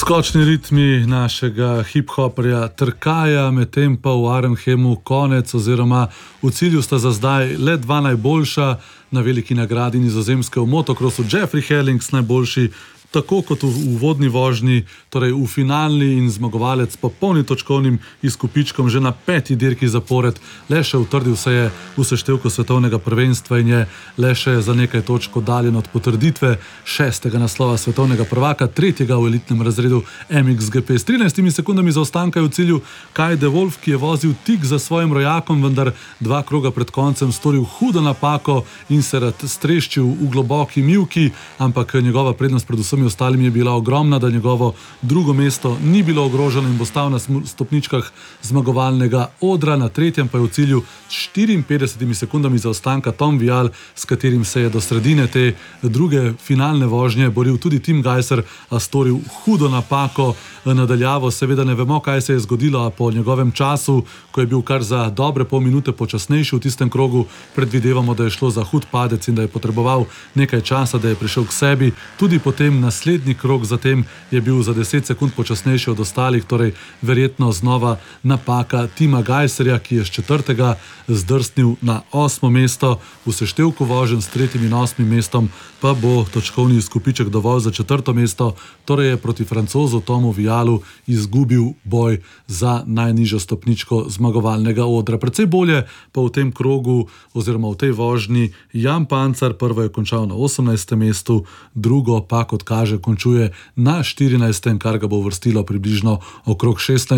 Skočni ritmi našega hip-hoperja trkaja, medtem pa v Arnhemu konec oziroma v cilju sta za zdaj le dva najboljša na veliki nagradi Nizozemske v motokrosu. Jeffrey Herlings najboljši, tako kot v uvodni vožnji, torej v finalni, in zmagovalec po polnim točkovnim izkupičkom že na 5. dirki zapored. Le še utrdil se je v seštevku svetovnega prvenstva in je le še za nekaj točk oddaljen od potrditve 6. naslova svetovnega prvaka, 3. v elitnem razredu MXGP. S 13 sekundami zaostanka je v cilju Kai de Wolf, ki je vozil tik za svojim rojakom, vendar 2 kroga pred koncem storil hudo napako in se rad streščil v globoki mivki, ampak njegova prednost pred vsemi ostalimi je bila ogromna, da njegovo drugo mesto ni bilo ogroženo in bo stal na stopničkah zmagovalnega odra. Na 3. pa je v cilju s 54 sekundami zaostanka Tom Vial, s katerim se je do sredine te druge finalne vožnje boril tudi Tim Gajser, a storil hudo napako. Nadaljavo seveda ne vemo, kaj se je zgodilo, a po njegovem času, ko je bil kar za dobre pol minute počasnejši v tistem krogu, predvidevamo, da je šlo za hud padec in da je potreboval nekaj časa, da je prišel k sebi. Tudi potem naslednji krog zatem je bil za 10 sekund počasnejši od ostalih, torej verjetno znova napaka Tima Gajserja, ki je s 4. zdrsnil na 8. mesto. V seštevku voženj s 3. in 8. mestom pa bo točkovni izkupiček dovolj za 4. mesto, torej je proti Francozu Tomu Vialu izgubil boj za najnižjo stopničko zmagovalnega odra. Predvsej bolje pa v tem krogu oziroma v tej vožnji Jan Pancar. Prvo je končal na 18. mestu, drugo pa, kot kaže, končuje na 14., kar ga bo uvrstilo približno okrog 16.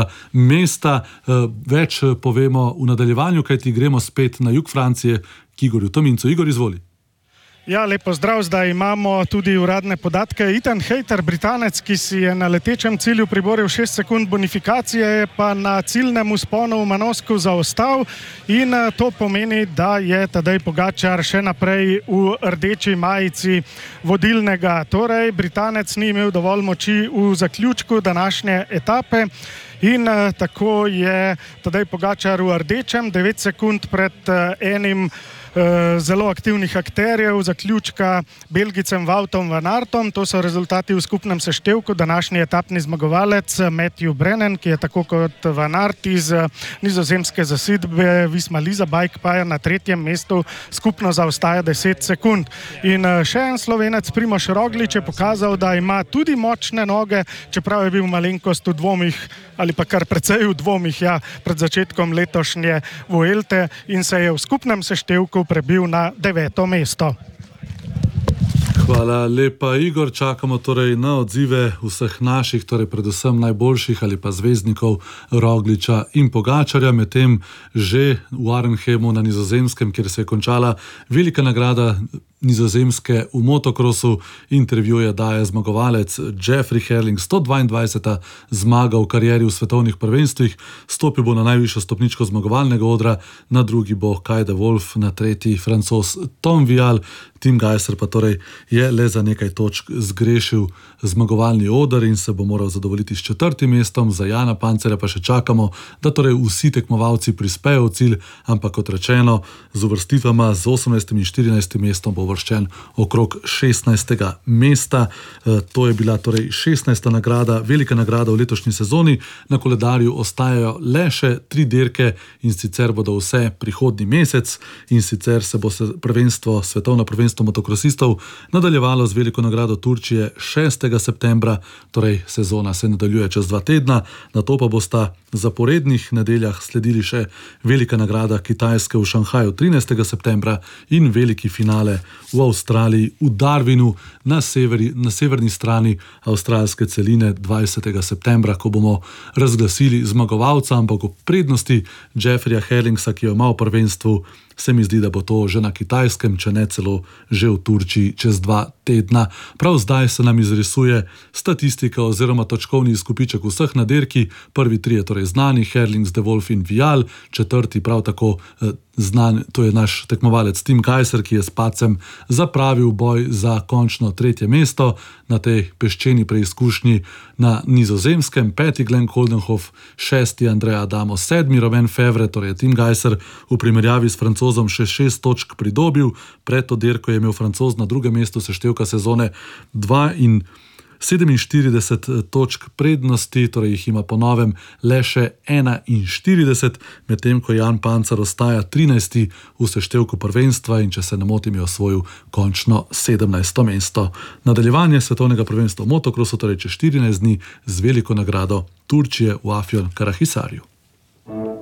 mesta. Več povemo v nadaljevanju, kajti gremo spet na jug Francije k Igorju Tomincu. Igor, izvoli. Ja, lepo zdrav, zdaj imamo tudi uradne podatke. Ethan Hayter, Britanec, ki si je na letečem cilju priboril 6 sekund bonifikacije, je pa na ciljnem vzponu v Manosku zaostal in to pomeni, da je Tadej Pogačar še naprej v rdeči majici vodilnega. Torej, Britanec ni imel dovolj moči v zaključku današnje etape in tako je Tadej Pogačar v rdečem 9 sekund pred enim zelo aktivnih akterjev zaključka, Belgicem Woutom van Aertom. To so rezultati v skupnem seštevku. Današnji etapni zmagovalec Matthew Brennan, ki je tako kot van Aert iz nizozemske zasedbe Visma Lease Bike Pyre na 3. mestu, skupno zaostaja 10 sekund. In še en Slovenec, Primož Roglič, je pokazal, da ima tudi močne noge, čeprav je bil malenkost v dvomih ali pa kar precej v dvomih pred začetkom letošnje Vuelte in se je v skupnem seštevku prebil na 9. mesto. Hvala lepa, Igor. Čakamo torej na odzive vseh naših, torej predvsem najboljših ali pa zvezdnikov Rogliča in Pogačarja. Medtem že v Arnhemu na Nizozemskem, kjer se je končala velika nagrada Nizozemske v motokrosu, intervjuje daje zmagovalec Jeffrey Herlings, 122. zmaga v karieri v svetovnih prvenstvih, stopil bo na najvišjo stopničko zmagovalnega odra, na drugi bo Kai de Wolf, na 3. Francoz Tom Vial, Tim Gajser pa torej je le za nekaj točk zgrešil zmagovalni oder in se bo moral zadovoljiti s 4. mestom. Za Jana Pancarja pa še čakamo, da torej vsi tekmovalci prispejo v cilj, ampak kot rečeno, z uvrstitvama z 18. in 14. mestom bo uvrščen okrog 16. mesta. To je bila torej 16. nagrada, velika nagrada v letošnji sezoni. Na koledarju ostajajo le še 3 dirke in sicer bodo vse prihodnji mesec in sicer se bo svetovno prvenstvo motokrosistov nadaljevalo z veliko nagrado Turčije 6. septembra, torej sezona se nadaljuje čez 2 tedna, nato pa bosta zaporednih nedeljah sledili še velika nagrada Kitajske v Šanghaju 13. septembra in veliki finale v Avstraliji v Darwinu na severni strani avstralske celine 20. septembra, ko bomo razglasili zmagovalca, ampak v prednosti Jeffreyja Herlingsa, ki jo ima v prvenstvu, se mi zdi, da bo to že na Kitajskem, če ne celo že v Turčiji čez 2 tedna. Prav zdaj se nam izrisuje statistika oziroma točkovni izkupiček vseh na dirki. Prvi 3 je torej znani, Herlings, de Wolf in Vial, 4. prav tako znan, to je naš tekmovalec Tim Gajser, ki je s padcem zapravil boj za končno 3. mesto na tej peščeni preizkušnji na Nizozemskem. 5. Glenn Coldenhoff, 6. Andrea Adamo, 7. Romain Fevre, torej Tim Gajser v primerjavi s Francozom še 6 točk pridobil. Pred to dirko je imel Francoz na 2. mestu seštevka sezone 72 47 točk prednosti, torej jih ima po novem le še 41, medtem ko Jan Pancar ostaja 13. v seštevku prvenstva in če se ne motim, je osvojil končno 17. mesto. Nadaljevanje svetovnega prvenstva v motokrosu torej čez 14 dni z veliko nagrado Turčije v Afjon Karahisarju.